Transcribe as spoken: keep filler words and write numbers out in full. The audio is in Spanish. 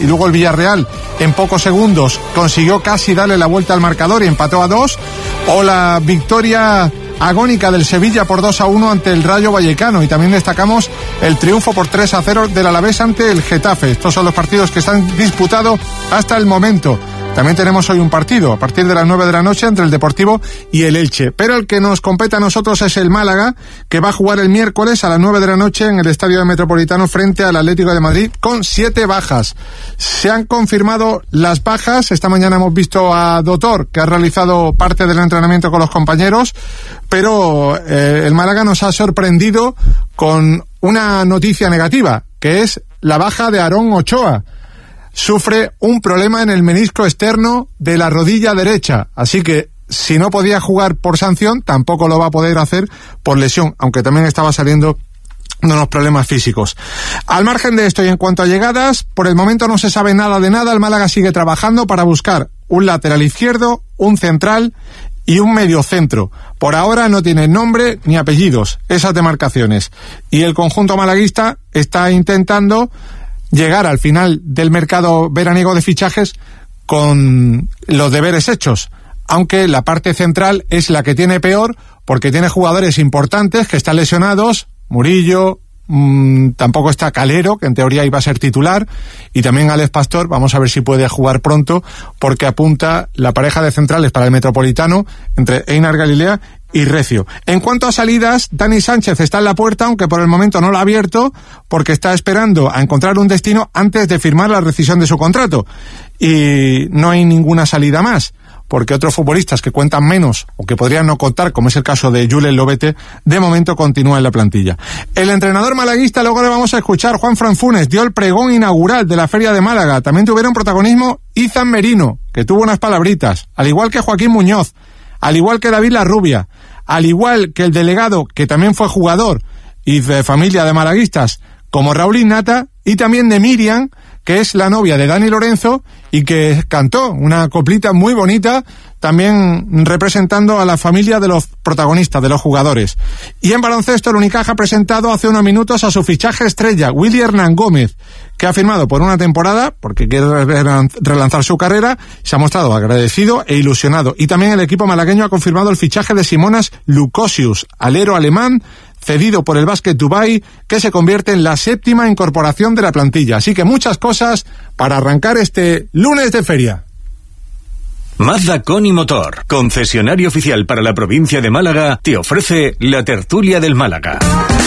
y luego el Villarreal en pocos segundos consiguió casi darle la vuelta al marcador y empató a dos, o la victoria agónica del Sevilla por dos a uno ante el Rayo Vallecano, y también destacamos el triunfo por tres a cero del Alavés ante el Getafe. Estos son los partidos que están disputados hasta el momento. También tenemos hoy un partido a partir de las nueve de la noche entre el Deportivo y el Elche, pero el que nos compete a nosotros es el Málaga, que va a jugar el miércoles a las nueve de la noche en el Estadio del Metropolitano frente al Atlético de Madrid con siete bajas. Se han confirmado las bajas. Esta mañana hemos visto a Dotor, que ha realizado parte del entrenamiento con los compañeros, pero eh, el Málaga nos ha sorprendido con una noticia negativa, que es la baja de Aarón Ochoa. Sufre un problema en el menisco externo de la rodilla derecha, así que si no podía jugar por sanción, tampoco lo va a poder hacer por lesión, aunque también estaba saliendo de unos problemas físicos. Al margen de esto y en cuanto a llegadas, por el momento no se sabe nada de nada. El Málaga sigue trabajando para buscar un lateral izquierdo, un central y un mediocentro. Por ahora no tiene nombre ni apellidos esas demarcaciones, y el conjunto malaguista está intentando llegar al final del mercado veraniego de fichajes con los deberes hechos, aunque la parte central es la que tiene peor, porque tiene jugadores importantes que están lesionados. Murillo, mmm, tampoco está Calero, que en teoría iba a ser titular, y también Alex Pastor. Vamos a ver si puede jugar pronto, porque apunta la pareja de centrales para el Metropolitano entre Einar Galilea y Recio. En cuanto a salidas, Dani Sánchez está en la puerta, aunque por el momento no lo ha abierto, porque está esperando a encontrar un destino antes de firmar la rescisión de su contrato. Y no hay ninguna salida más, porque otros futbolistas que cuentan menos o que podrían no contar, como es el caso de Julen Lobete, de momento continúa en la plantilla. El entrenador malaguista, luego le vamos a escuchar, Juan Fran Funes, dio el pregón inaugural de la Feria de Málaga. También tuvieron protagonismo Izan Merino, que tuvo unas palabritas, al igual que Joaquín Muñoz, al igual que David Larrubia, al igual que el delegado, que también fue jugador y de familia de malaguistas, como Raúl Ignata, y también de Miriam, que es la novia de Dani Lorenzo y que cantó una coplita muy bonita, también representando a la familia de los protagonistas, de los jugadores. Y en baloncesto, el Unicaja ha presentado hace unos minutos a su fichaje estrella, Willy Hernán Gómez, que ha firmado por una temporada porque quiere relanzar su carrera. Se ha mostrado agradecido e ilusionado. Y también el equipo malagueño ha confirmado el fichaje de Simonas Lukosius, alero alemán, cedido por el Basket Dubai, que se convierte en la séptima incorporación de la plantilla. Así que muchas cosas para arrancar este lunes de feria. Mazda Coni Motor, concesionario oficial para la provincia de Málaga, te ofrece la tertulia del Málaga.